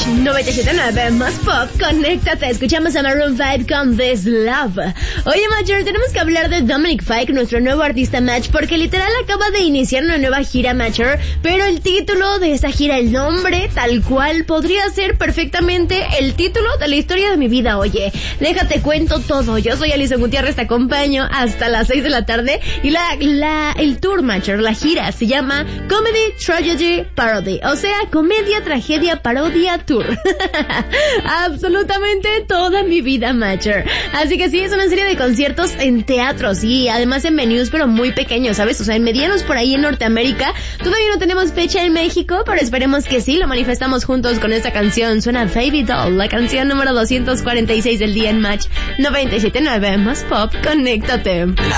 97.9 más pop, conéctate, escuchamos a Maroon 5 con This Love. Oye, Matcher, tenemos que hablar de Dominic Fike, nuestro nuevo artista Match, porque literal acaba de iniciar una nueva gira, Matcher, pero el título de esa gira, el nombre, tal cual, podría ser perfectamente el título de la historia de mi vida. Oye, déjate cuento todo. Yo soy Alison Gutiérrez, te acompaño hasta las 6 de la tarde, y el tour, Matcher, la gira, se llama Comedy Tragedy Parody, o sea, comedia, tragedia, parodia, tour. Absolutamente toda mi vida, Matcher. Así que sí, es una serie de conciertos en teatros y además en venues, pero muy pequeños, ¿sabes? O sea, en medianos por ahí en Norteamérica. Todavía no tenemos fecha en México, pero esperemos que sí, lo manifestamos juntos con esta canción. Suena Baby Doll, la canción número 246 del día en Match 97.9 más pop, conéctate.